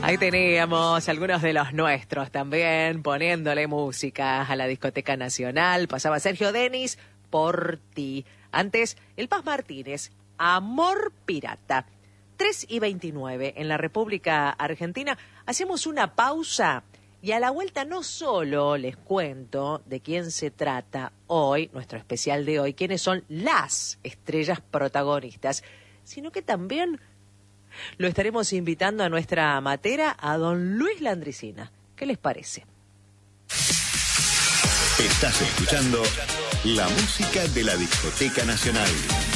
Ahí teníamos algunos de los nuestros también, poniéndole música a la Discoteca Nacional. Pasaba Sergio Denis, Por ti. Antes, el Paz Martínez, Amor Pirata. 3:29 en la República Argentina. Hacemos una pausa y a la vuelta no solo les cuento de quién se trata hoy, nuestro especial de hoy, quiénes son las estrellas protagonistas, sino que también lo estaremos invitando a nuestra matera, a don Luis Landricina. ¿Qué les parece? Estás escuchando la música de la Discoteca Nacional.